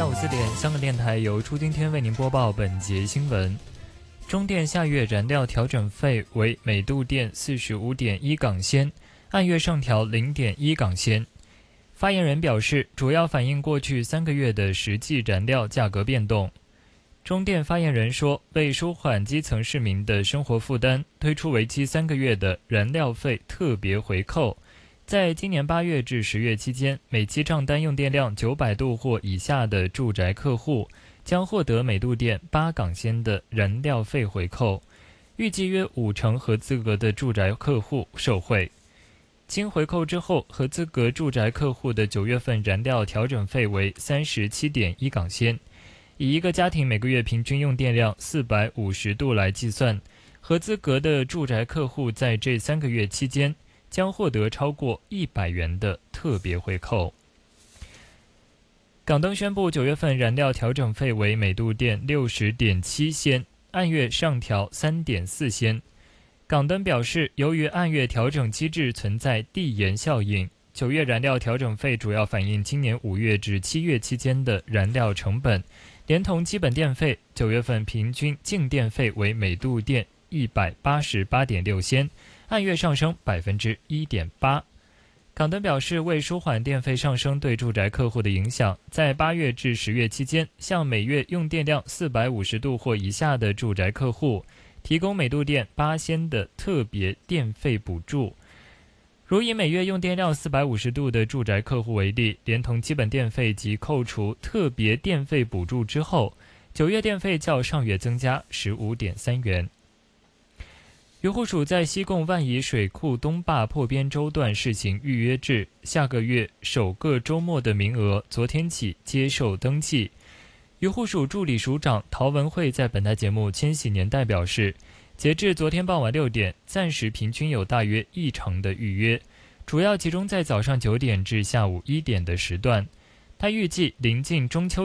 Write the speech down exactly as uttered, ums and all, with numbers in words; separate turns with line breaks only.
下午四点，香港电台由初今天为您播报本节新闻。中电下月燃料调整费为每度电 四十五点一 港仙，按月上调 零点一 港仙。发言人表示，主要反映过去三个月的实际燃料价格变动。中电发言人说，为舒缓基层市民的生活负担，推出为期三个月的燃料费特别回扣。在今年八月至十月期间，每期账单用电量九百度或以下的住宅客户将获得每度电八港仙的燃料费回扣，预计约五成合资格的住宅客户受惠。经回扣之后，合资格住宅客户的九月份燃料调整费为 三十七点一 港仙。以一个家庭每个月平均用电量四百五十度来计算，合资格的住宅客户在这三个月期间将获得超过一百元的特别回扣。港灯宣布九月份燃料调整费为每度电 六十点七 仙，按月上调 三点四 仙。港灯表示，由于按月调整机制存在递延效应，九月燃料调整费主要反映今年五月至七月期间的燃料成本，连同基本电费，九月份平均净电费为每度电 一百八十八点六 仙，按月上升 百分之一点八。港灯表示，为舒缓电费上升对住宅客户的影响，在八月至十月期间，向每月用电量四百五十度或以下的住宅客户提供每度电八仙的特别电费补助。如以每月用电量四百五十度的住宅客户为例，连同基本电费及扣除特别电费补助之后，九月电费较上月增加 十五点三 元。渔护署在西贡万宜水库东坝破边洲段试行预约制，下个月首个周末的名额昨天起接受登记。渔护署助理署长陶文慧在本台节目《千禧年代》表示，截至昨天傍晚六点，暂时平均有大约一成的预约，主要集中在早上九点至下午一点的时段。他预计临近中秋